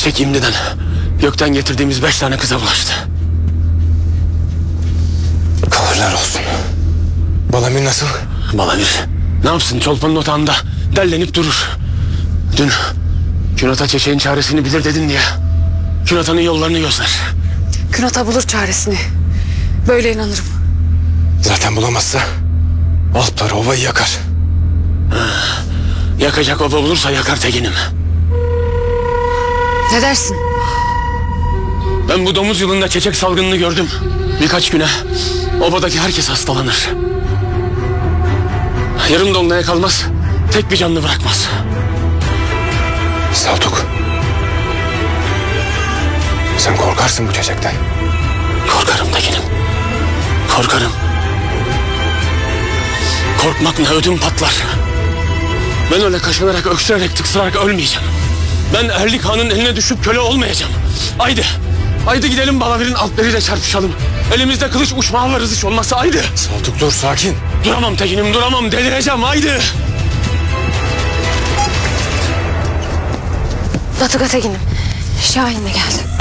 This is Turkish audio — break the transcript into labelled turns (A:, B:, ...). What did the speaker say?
A: Çiçek imdiden gökten getirdiğimiz 5 tane kıza bulaştı.
B: Kahırlar olsun. Balamir nasıl?
A: Balamir ne yapsın, Çolpan'ın otağında dellenip durur. Dün Künat'a çiçeğin çaresini bilir dedin diye Künat'ın yollarını gözler.
C: Künat'a bulur çaresini. Böyle inanırım.
B: Zaten bulamazsa Alplar ovayı yakar.
A: Yakacak ova bulursa yakar Tekin'im.
C: Ne dersin?
A: Ben bu domuz yılında çiçek salgınını gördüm. Birkaç güne obadaki herkes hastalanır. Yarım dolunaya kalmaz, tek bir canlı bırakmaz.
B: Saltuk. Sen korkarsın bu çiçekten.
A: Korkarım Tekin'im. Korkarım. Korkmakla ödüm patlar. Ben öyle kaşınarak, öksürerek, tıksırarak ölmeyeceğim. Ben Erlik Han'ın eline düşüp köle olmayacağım. Haydi. Haydi gidelim Balavir'in altleriyle çarpışalım. Elimizde kılıç uçmağı var, hiç olmazsa haydi.
B: Saltuk dur, sakin.
A: Duramam Tekin'im, duramam, delireceğim, haydi.
C: Batıka Tekin'im. Şahin de geldi.